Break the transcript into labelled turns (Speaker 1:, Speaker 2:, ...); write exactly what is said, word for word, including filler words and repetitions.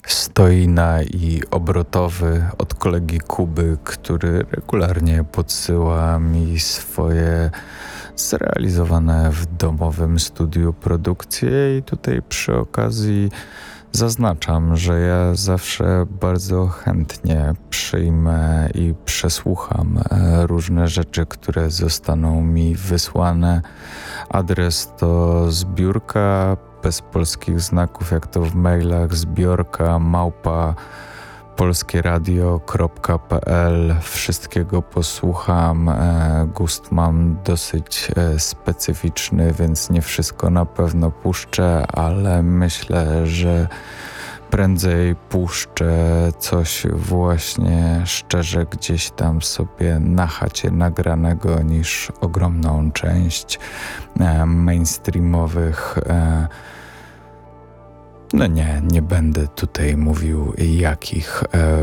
Speaker 1: Stoina i obrotowy od kolegi Kuby, który regularnie podsyła mi swoje zrealizowane w domowym studiu produkcje i tutaj przy okazji zaznaczam, że ja zawsze bardzo chętnie przyjmę i przesłucham różne rzeczy, które zostaną mi wysłane. Adres to zbiórka bez polskich znaków, jak to w mailach, zbiorka małpa polskieradio kropka pe el. Wszystkiego posłucham. Gust mam dosyć specyficzny, więc nie wszystko na pewno puszczę, ale myślę, że prędzej puszczę coś właśnie szczerze gdzieś tam sobie na chacie nagranego niż ogromną część mainstreamowych. No nie, nie będę tutaj mówił jakich